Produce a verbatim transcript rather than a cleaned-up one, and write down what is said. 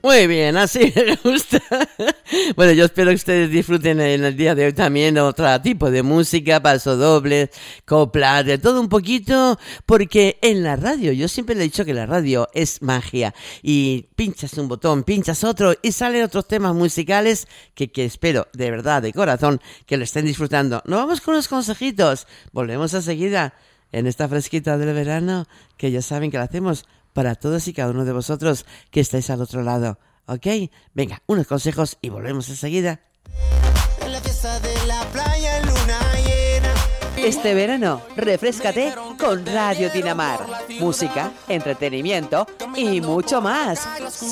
Muy bien, así me gusta. Bueno, yo espero que ustedes disfruten en el día de hoy también otro tipo de música, pasodobles, coplas, de todo un poquito, porque en la radio, yo siempre le he dicho que la radio es magia, y pinchas un botón, pinchas otro, y salen otros temas musicales que, que espero, de verdad, de corazón, que lo estén disfrutando. Nos vamos con unos consejitos, volvemos enseguida en esta fresquita del verano, que ya saben que la hacemos para todos y cada uno de vosotros que estáis al otro lado, ¿ok? Venga, unos consejos y volvemos enseguida. En la fiesta de la playa en luna llena. Este verano, refréscate con Radio Dinamar. Música, entretenimiento y mucho más.